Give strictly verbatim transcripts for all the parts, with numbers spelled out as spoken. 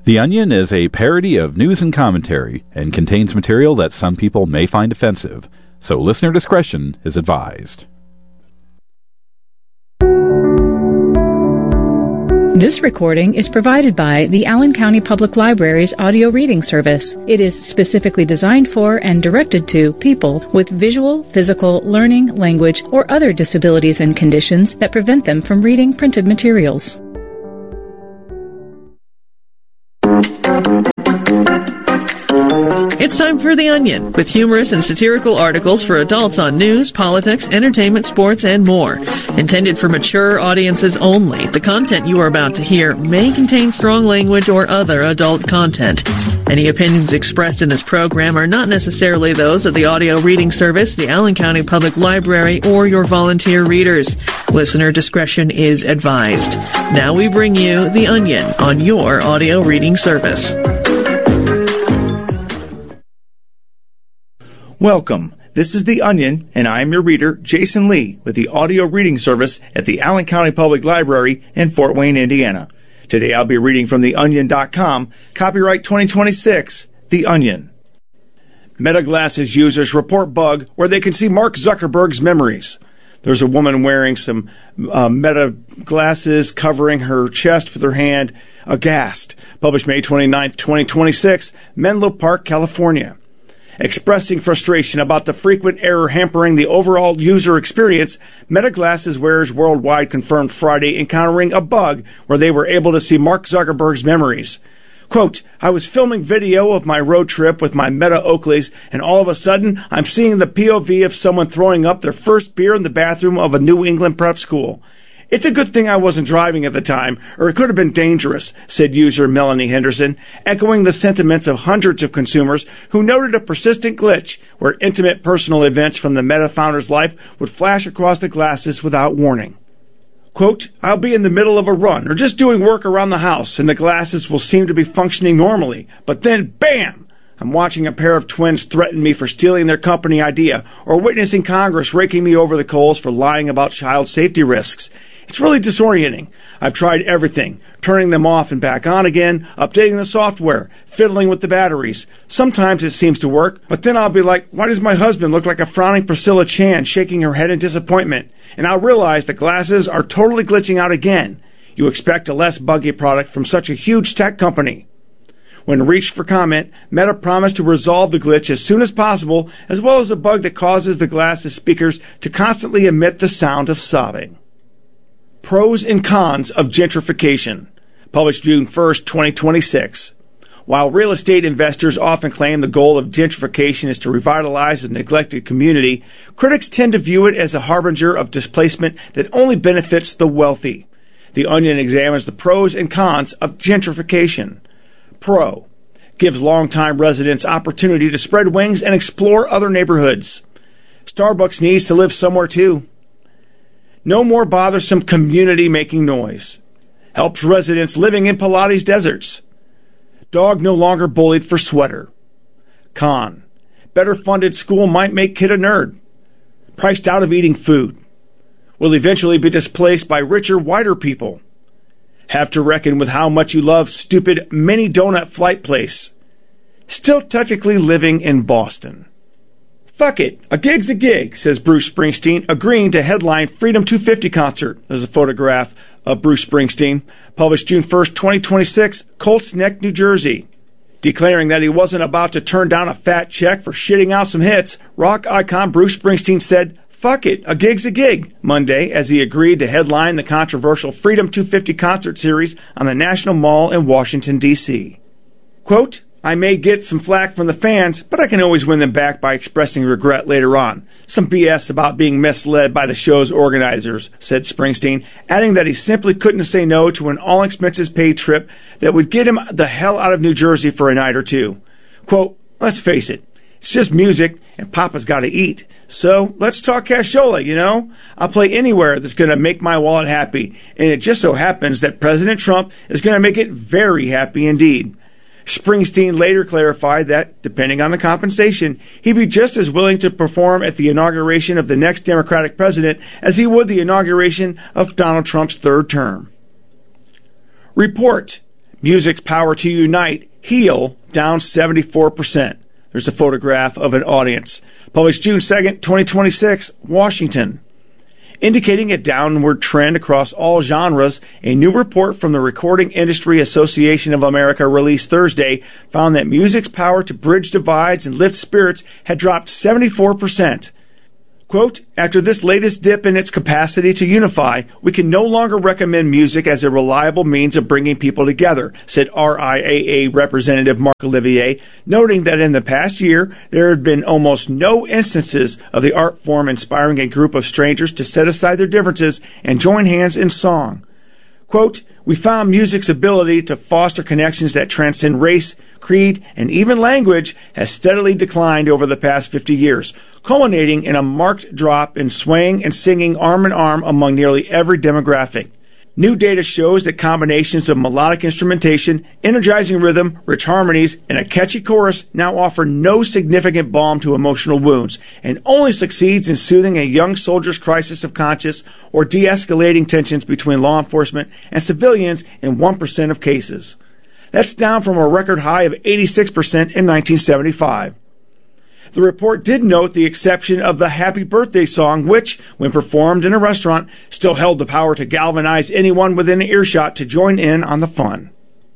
The Onion is a parody of news and commentary and contains material that some people may find offensive, so listener discretion is advised. This recording is provided by the Allen County Public Library's audio reading service. It is specifically designed for and directed to people with visual, physical, learning, language, or other disabilities and conditions that prevent them from reading printed materials. It's time for The Onion, with humorous and satirical articles for adults on news, politics, entertainment, sports, and more. Intended for mature audiences only, the content you are about to hear may contain strong language or other adult content. Any opinions expressed in this program are not necessarily those of the audio reading service, the Allen County Public Library, or your volunteer readers. Listener discretion is advised. Now we bring you The Onion on your audio reading service. Welcome. This is The Onion, and I am your reader, Jason Lee, with the audio reading service at the Allen County Public Library in Fort Wayne, Indiana. Today I'll be reading from the onion dot com, copyright twenty twenty-six, The Onion. Meta Glasses users report bug where they can see Mark Zuckerberg's memories. There's a woman wearing some uh, Meta glasses covering her chest with her hand, aghast. Published May twenty-ninth, twenty twenty-six, Menlo Park, California. Expressing frustration about the frequent error hampering the overall user experience, Meta Glasses wearers worldwide confirmed Friday encountering a bug where they were able to see Mark Zuckerberg's memories. Quote, I was filming video of my road trip with my Meta Oakleys, and all of a sudden, I'm seeing the P O V of someone throwing up their first beer in the bathroom of a New England prep school. It's a good thing I wasn't driving at the time, or it could have been dangerous, said user Melanie Henderson, echoing the sentiments of hundreds of consumers who noted a persistent glitch where intimate personal events from the Meta founder's life would flash across the glasses without warning. Quote, I'll be in the middle of a run or just doing work around the house and the glasses will seem to be functioning normally, but then, bam! I'm watching a pair of twins threaten me for stealing their company idea or witnessing Congress raking me over the coals for lying about child safety risks. It's really disorienting. I've tried everything, turning them off and back on again, updating the software, fiddling with the batteries. Sometimes it seems to work, but then I'll be like, why does my husband look like a frowning Priscilla Chan shaking her head in disappointment? And I'll realize the glasses are totally glitching out again. You expect a less buggy product from such a huge tech company. When reached for comment, Meta promised to resolve the glitch as soon as possible, as well as a bug that causes the glasses speakers to constantly emit the sound of sobbing. Pros and cons of gentrification. Published June first, twenty twenty-six. While real estate investors often claim the goal of gentrification is to revitalize a neglected community, critics tend to view it as a harbinger of displacement that only benefits the wealthy. The Onion examines the pros and cons of gentrification. Pro. Gives longtime residents opportunity to spread wings and explore other neighborhoods. Starbucks needs to live somewhere too. No more bothersome community making noise. Helps residents living in Pilates deserts. Dog no longer bullied for sweater. Con. Better funded school might make kid a nerd. Priced out of eating food. Will eventually be displaced by richer, whiter people. Have to reckon with how much you love stupid mini donut flight place. Still technically living in Boston. Fuck it, a gig's a gig, says Bruce Springsteen, agreeing to headline Freedom two fifty concert. There's a photograph of Bruce Springsteen, published June first, twenty twenty-six, Colts Neck, New Jersey. Declaring that he wasn't about to turn down a fat check for shitting out some hits, rock icon Bruce Springsteen said, fuck it, a gig's a gig, Monday, as he agreed to headline the controversial Freedom two fifty concert series on the National Mall in Washington, D C Quote, I may get some flack from the fans, but I can always win them back by expressing regret later on. Some B S about being misled by the show's organizers, said Springsteen, adding that he simply couldn't say no to an all-expenses-paid trip that would get him the hell out of New Jersey for a night or two. Quote, let's face it, it's just music, and Papa's got to eat. So let's talk cashola, you know? I'll play anywhere that's going to make my wallet happy, and it just so happens that President Trump is going to make it very happy indeed. Springsteen later clarified that, depending on the compensation, he'd be just as willing to perform at the inauguration of the next Democratic president as he would the inauguration of Donald Trump's third term. Report. Music's power to unite, heal, down seventy-four percent. There's a photograph of an audience. Published June second, twenty twenty-six, Washington. Indicating a downward trend across all genres, a new report from the Recording Industry Association of America released Thursday found that music's power to bridge divides and lift spirits had dropped seventy-four percent. Quote, after this latest dip in its capacity to unify, we can no longer recommend music as a reliable means of bringing people together, said R I A A Representative Mark Olivier, noting that in the past year, there had been almost no instances of the art form inspiring a group of strangers to set aside their differences and join hands in song. Quote, we found music's ability to foster connections that transcend race, creed, and even language has steadily declined over the past fifty years, culminating in a marked drop in swaying and singing arm in arm among nearly every demographic. New data shows that combinations of melodic instrumentation, energizing rhythm, rich harmonies, and a catchy chorus now offer no significant balm to emotional wounds, and only succeeds in soothing a young soldier's crisis of conscience or de-escalating tensions between law enforcement and civilians in one percent of cases. That's down from a record high of eighty-six percent in nineteen seventy-five. The report did note the exception of the Happy Birthday song, which, when performed in a restaurant, still held the power to galvanize anyone within earshot to join in on the fun.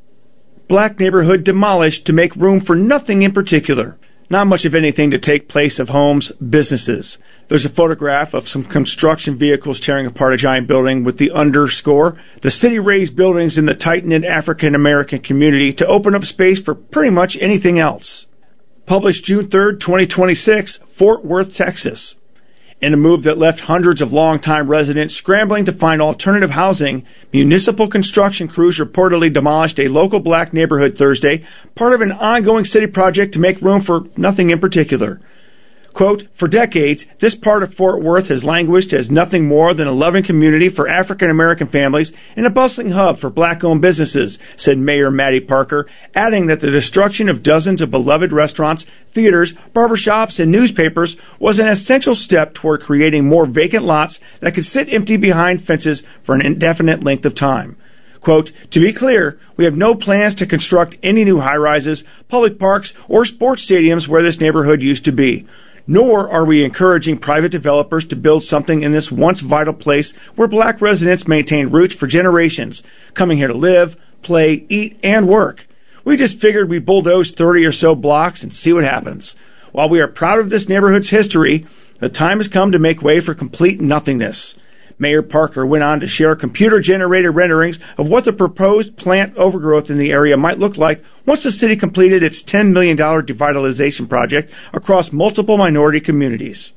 Black neighborhood demolished to make room for nothing in particular. Not much of anything to take place of homes, businesses. There's a photograph of some construction vehicles tearing apart a giant building with the underscore. The city raised buildings in the tight-knit African-American community to open up space for pretty much anything else. Published June third, twenty twenty-six, Fort Worth, Texas. In a move that left hundreds of longtime residents scrambling to find alternative housing, municipal construction crews reportedly demolished a local black neighborhood Thursday, part of an ongoing city project to make room for nothing in particular. Quote, for decades, this part of Fort Worth has languished as nothing more than a loving community for African-American families and a bustling hub for black-owned businesses, said Mayor Mattie Parker, adding that the destruction of dozens of beloved restaurants, theaters, barbershops, and newspapers was an essential step toward creating more vacant lots that could sit empty behind fences for an indefinite length of time. Quote, to be clear, we have no plans to construct any new high-rises, public parks, or sports stadiums where this neighborhood used to be. Nor are we encouraging private developers to build something in this once vital place where black residents maintain roots for generations, coming here to live, play, eat, and work. We just figured we'd bulldoze thirty or so blocks and see what happens. While we are proud of this neighborhood's history, the time has come to make way for complete nothingness. Mayor Parker went on to share computer-generated renderings of what the proposed plant overgrowth in the area might look like once the city completed its ten million dollars devitalization project across multiple minority communities.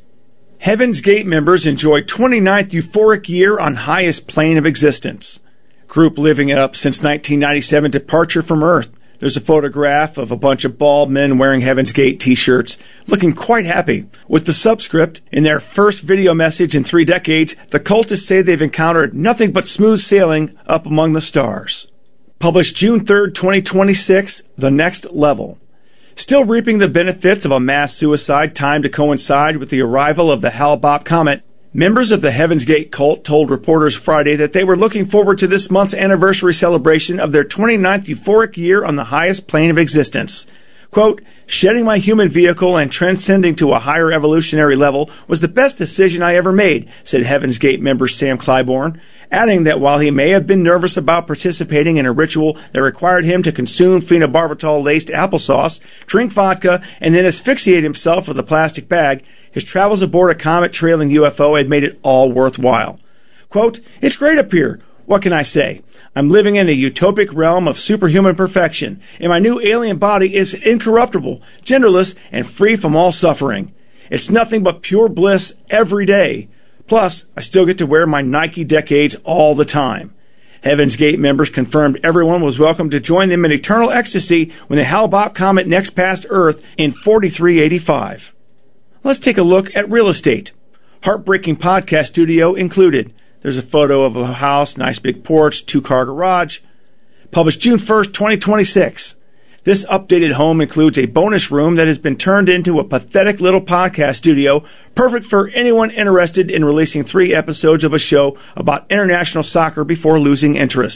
Heaven's Gate members enjoy twenty-ninth euphoric year on highest plane of existence. Group living up since nineteen ninety-seven departure from Earth. There's a photograph of a bunch of bald men wearing Heaven's Gate t-shirts, looking quite happy. With the subscript, in their first video message in three decades, the cultists say they've encountered nothing but smooth sailing up among the stars. Published June third, twenty twenty-six, The Next Level. Still reaping the benefits of a mass suicide timed to coincide with the arrival of the Hale-Bopp comet, members of the Heaven's Gate cult told reporters Friday that they were looking forward to this month's anniversary celebration of their twenty-ninth euphoric year on the highest plane of existence. Quote, shedding my human vehicle and transcending to a higher evolutionary level was the best decision I ever made, said Heaven's Gate member Sam Clybourne, adding that while he may have been nervous about participating in a ritual that required him to consume phenobarbital-laced applesauce, drink vodka, and then asphyxiate himself with a plastic bag, his travels aboard a comet-trailing U F O had made it all worthwhile. Quote, it's great up here. What can I say? I'm living in a utopic realm of superhuman perfection, and my new alien body is incorruptible, genderless, and free from all suffering. It's nothing but pure bliss every day. Plus, I still get to wear my Nike Decades all the time. Heaven's Gate members confirmed everyone was welcome to join them in eternal ecstasy when the Hale-Bopp comet next passed Earth in forty-three eighty-five. Let's take a look at real estate. Heartbreaking podcast studio included. There's a photo of a house, nice big porch, two-car garage. Published June first, twenty twenty-six. This updated home includes a bonus room that has been turned into a pathetic little podcast studio, perfect for anyone interested in releasing three episodes of a show about international soccer before losing interest.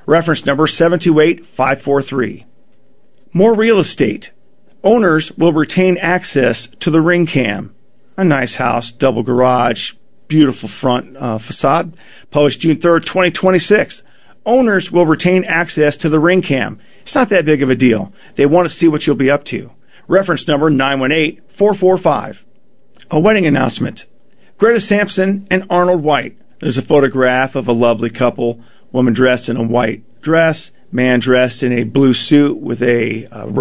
Reference number seven two eight five four three. More real estate. Owners will retain access to the ring cam. A nice house, double garage, beautiful front uh, facade. Published June third, twenty twenty-six. Owners will retain access to the ring cam. It's not that big of a deal. They want to see what you'll be up to. Reference number nine one eight four four five. A wedding announcement. Greta Sampson and Arnold White. There's a photograph of a lovely couple, woman dressed in a white dress, man dressed in a blue suit with a uh,